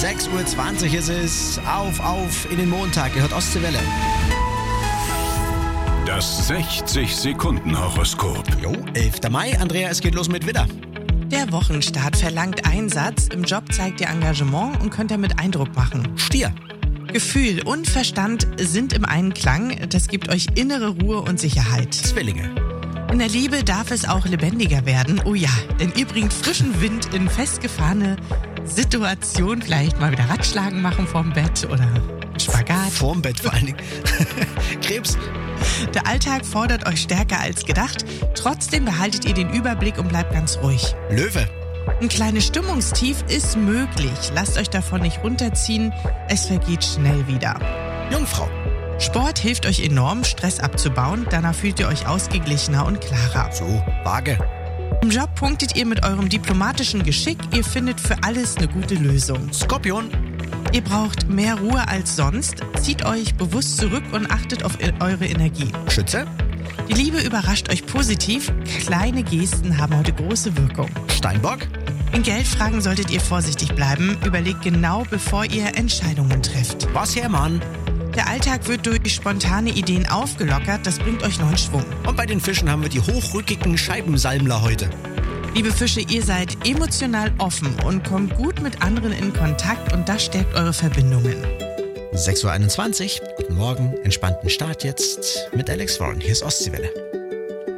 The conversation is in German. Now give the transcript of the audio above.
6:20 Uhr ist es. Auf in den Montag. Ihr hört Ostseewelle. Das 60-Sekunden-Horoskop. 11. Mai. Andrea, es geht los mit Widder. Der Wochenstart verlangt Einsatz. Im Job zeigt ihr Engagement und könnt damit Eindruck machen. Stier. Gefühl und Verstand sind im Einklang. Das gibt euch innere Ruhe und Sicherheit. Zwillinge. In der Liebe darf es auch lebendiger werden. Oh ja, denn ihr bringt frischen Wind in festgefahrene Situationen. Vielleicht mal wieder Ratschlagen machen vorm Bett oder Spagat. Vorm Bett vor allen Dingen. Krebs. Der Alltag fordert euch stärker als gedacht. Trotzdem behaltet ihr den Überblick und bleibt ganz ruhig. Löwe. Ein kleines Stimmungstief ist möglich. Lasst euch davon nicht runterziehen. Es vergeht schnell wieder. Jungfrau. Sport hilft euch enorm, Stress abzubauen. Danach fühlt ihr euch ausgeglichener und klarer. So, Waage. Im Job punktet ihr mit eurem diplomatischen Geschick. Ihr findet für alles eine gute Lösung. Skorpion. Ihr braucht mehr Ruhe als sonst. Zieht euch bewusst zurück und achtet auf eure Energie. Schütze. Die Liebe überrascht euch positiv. Kleine Gesten haben heute große Wirkung. Steinbock. In Geldfragen solltet ihr vorsichtig bleiben. Überlegt genau, bevor ihr Entscheidungen trefft. Was, Hermann? Der Alltag wird durch spontane Ideen aufgelockert. Das bringt euch neuen Schwung. Und bei den Fischen haben wir die hochrückigen Scheibensalmler heute. Liebe Fische, ihr seid emotional offen und kommt gut mit anderen in Kontakt und das stärkt eure Verbindungen. 6:21 Uhr. Guten Morgen, entspannten Start jetzt mit Alex Warren. Hier ist Ostseewelle.